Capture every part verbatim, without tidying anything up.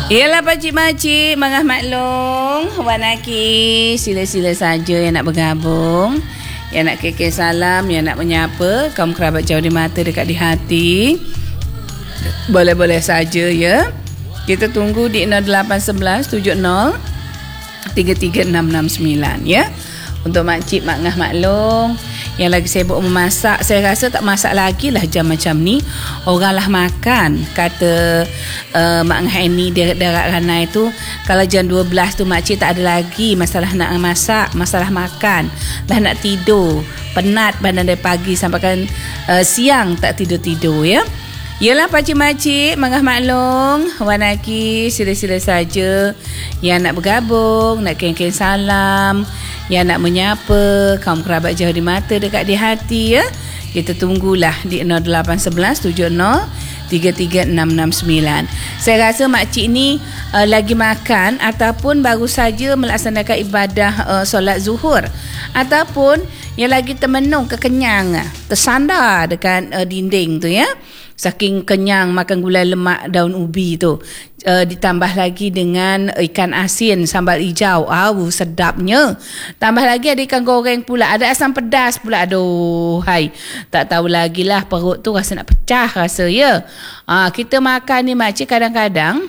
Yalah pakcik-makcik, mangah maklong, Wan Aki, sila-sila saja yang nak bergabung, yang nak kekeh salam, yang nak menyapa kaum kerabat jauh di mata dekat di hati. Boleh-boleh saja ya. Kita tunggu di nol lapan satu satu tujuh nol tiga tiga enam enam sembilan ya. Untuk makcik mangah maklong yang lagi sibuk memasak, saya rasa tak masak lagi lah jam macam ni. Orang lah makan, kata uh, Mak Ngah Annie dekat Ranai tu. Kalau jam dua belas tu makcik tak ada lagi masalah nak masak, masalah makan. Dah nak tidur, penat badan dari pagi sampai kan uh, siang tak tidur-tidur ya. Yalah pakcik-makcik, mangah maklong, Wan Aki, sila-sila saja yang nak bergabung, nak keng-keng salam, yang nak menyapa kaum kerabat jauh di mata dekat di hati ya. Kita tunggulah di nol lapan satu tujuh nol tiga tiga enam enam sembilan. Saya rasa makcik ni uh, lagi makan ataupun baru saja melaksanakan ibadah uh, solat zuhur, ataupun yang lagi termenung kekenyang, tersandar dekat uh, dinding tu ya. Saking kenyang makan gulai lemak daun ubi tu, uh, ditambah lagi dengan ikan asin sambal hijau, au sedapnya. Tambah lagi ada ikan goreng pula, ada asam pedas pula. Aduh, hai, tak tahu lagi lah, perut tu rasa nak pecah rasa ya. Uh, kita makan ni makcik kadang-kadang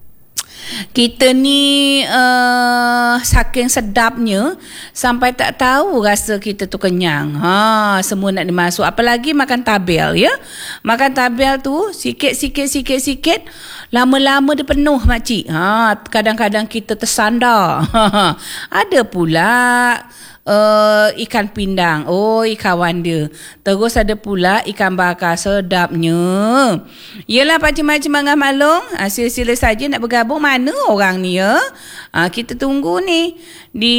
kita ni uh, saking sedapnya sampai tak tahu rasa kita tu kenyang. Ha, semua nak dimasuk. Apalagi makan tabel ya. Makan tabel tu sikit-sikit sikit-sikit lama-lama dia penuh makcik. Ha, kadang-kadang kita tersandar. Ada pula Uh, ikan pindang. Oh, ikan wanda. Terus ada pula ikan bakar, sedapnya. Yelah pakcik-makcik mangah maklong, ha, sila-sila saja nak bergabung. Mana orang ni ya? Ha, kita tunggu ni di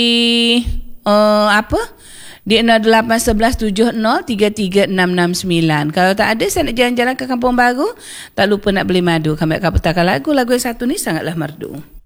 uh, apa? Di nol lapan satu satu tujuh nol tiga tiga enam enam sembilan. Kalau tak ada, saya nak jalan-jalan ke Kampung Baru, tak lupa nak beli madu. Kami akan putarkan lagu. Lagu yang satu ni sangatlah merdu.